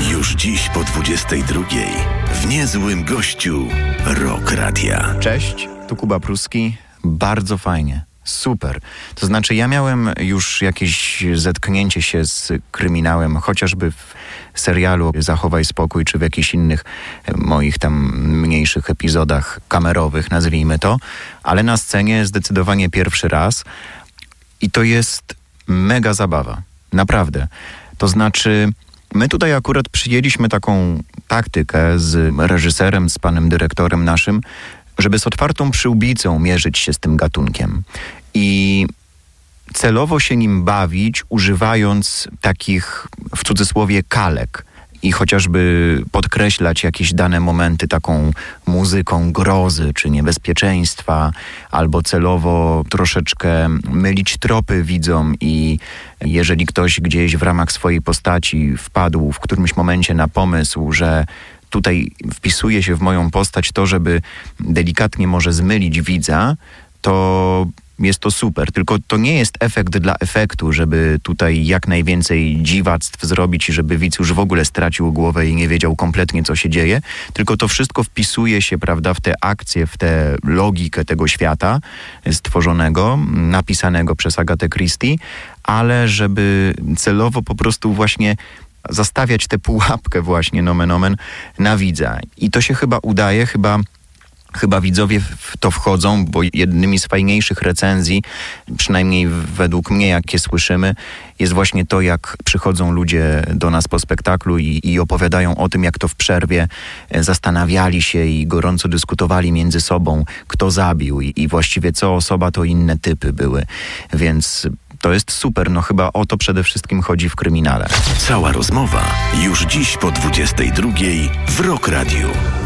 Już dziś po 22:00 w Niezłym Gościu Rock Radia. Cześć, tu Kuba Pruski. Bardzo fajnie. Super. To znaczy ja miałem już jakieś zetknięcie się z kryminałem, chociażby w serialu Zachowaj spokój, czy w jakichś innych moich tam mniejszych epizodach kamerowych, nazwijmy to, ale na scenie zdecydowanie pierwszy raz i to jest mega zabawa. Naprawdę. To znaczy my tutaj akurat przyjęliśmy taką taktykę z reżyserem, z panem dyrektorem naszym, żeby z otwartą przyłbicą mierzyć się z tym gatunkiem i celowo się nim bawić, używając takich, w cudzysłowie, kalek i chociażby podkreślać jakieś dane momenty taką muzyką grozy czy niebezpieczeństwa, albo celowo troszeczkę mylić tropy widzom i jeżeli ktoś gdzieś w ramach swojej postaci wpadł w którymś momencie na pomysł, że tutaj wpisuje się w moją postać to, żeby delikatnie może zmylić widza, to jest to super. Tylko to nie jest efekt dla efektu, żeby tutaj jak najwięcej dziwactw zrobić i żeby widz już w ogóle stracił głowę i nie wiedział kompletnie, co się dzieje. Tylko to wszystko wpisuje się, prawda, w te akcje, w tę logikę tego świata stworzonego, napisanego przez Agatę Christie, ale żeby celowo po prostu właśnie zastawiać tę pułapkę właśnie, nomen omen, na widza. I to się chyba udaje, chyba widzowie w to wchodzą, bo jednymi z fajniejszych recenzji, przynajmniej według mnie, jakie słyszymy, jest właśnie to, jak przychodzą ludzie do nas po spektaklu i opowiadają o tym, jak to w przerwie zastanawiali się i gorąco dyskutowali między sobą, kto zabił i właściwie co osoba, to inne typy były. Więc to jest super, no chyba o to przede wszystkim chodzi w kryminale. Cała rozmowa już dziś po 22:00 w Rock Radiu.